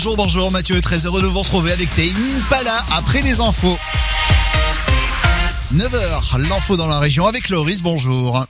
Bonjour Mathieu, très heureux de vous retrouver avec Tame Impala après les infos. 9h, l'info dans la région avec Loris, bonjour.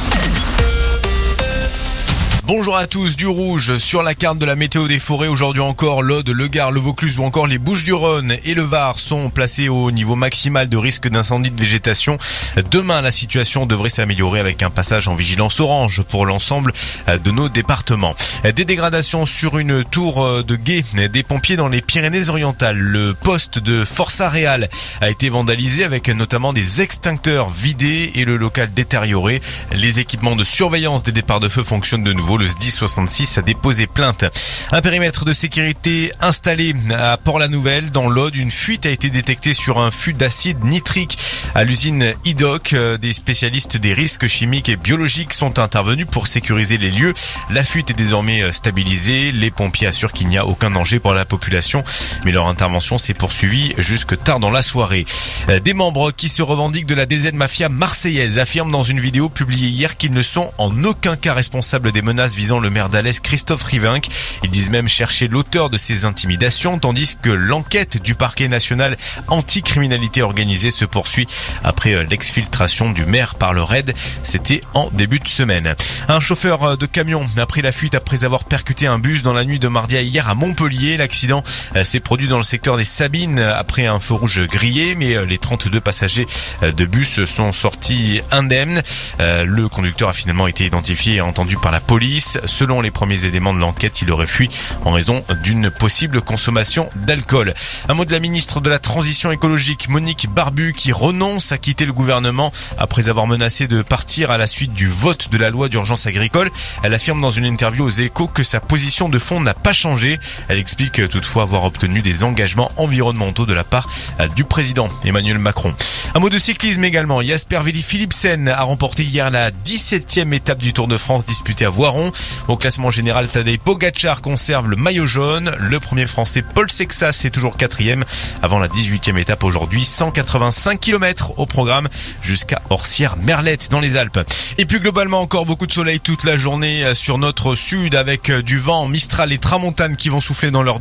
Bonjour à tous, du rouge sur la carte de la météo des forêts. Aujourd'hui encore, l'Aude, le Gard, le Vaucluse ou encore les Bouches-du-Rhône et le Var sont placés au niveau maximal de risque d'incendie de végétation. Demain, la situation devrait s'améliorer avec un passage en vigilance orange pour l'ensemble de nos départements. Des dégradations sur une tour de guet des pompiers dans les Pyrénées-Orientales. Le poste de Força Real a été vandalisé avec notamment des extincteurs vidés et le local détérioré. Les équipements de surveillance des départs de feu fonctionnent de nouveau. Le SDIS 66 a déposé plainte. Un périmètre de sécurité installé à Port-la-Nouvelle dans l'Aude. Une fuite a été détectée sur un fût d'acide nitrique à l'usine IDOC. Des spécialistes des risques chimiques et biologiques sont intervenus pour sécuriser les lieux. La fuite est désormais stabilisée. Les pompiers assurent qu'il n'y a aucun danger pour la population, mais leur intervention s'est poursuivie jusque tard dans la soirée. Des membres qui se revendiquent de la DZ Mafia marseillaise affirment dans une vidéo publiée hier qu'ils ne sont en aucun cas responsables des menaces visant le maire d'Alès, Christophe Rivinc. Ils disent même chercher l'auteur de ces intimidations, tandis que l'enquête du parquet national anti-criminalité organisée se poursuit après l'exfiltration du maire par le RAID. C'était en début de semaine. Un chauffeur de camion a pris la fuite après avoir percuté un bus dans la nuit de mardi à hier à Montpellier. L'accident s'est produit dans le secteur des Sabines après un feu rouge grillé, mais les 32 passagers de bus sont sortis indemnes. Le conducteur a finalement été identifié et entendu par la police. Selon les premiers éléments de l'enquête, il aurait fui en raison d'une possible consommation d'alcool. Un mot de la ministre de la Transition écologique, Monique Barbu, qui renonce à quitter le gouvernement après avoir menacé de partir à la suite du vote de la loi d'urgence agricole. Elle affirme dans une interview aux Échos que sa position de fond n'a pas changé. Elle explique toutefois avoir obtenu des engagements environnementaux de la part du président Emmanuel Macron. Un mot de cyclisme également. Jasper Philipsen a remporté hier la 17e étape du Tour de France disputée à Voiron. Au classement général, Tadej Pogačar conserve le maillot jaune. Le premier français Paul Sexas est toujours 4e avant la 18e étape aujourd'hui. 185 km au programme jusqu'à Orsières-Merlette dans les Alpes. Et puis globalement encore beaucoup de soleil toute la journée sur notre sud avec du vent Mistral et Tramontane qui vont souffler dans l'heure